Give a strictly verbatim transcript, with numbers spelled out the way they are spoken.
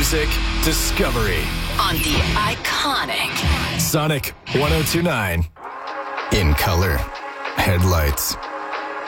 music discovery on the iconic Sonic one oh two point nine. In color, headlights.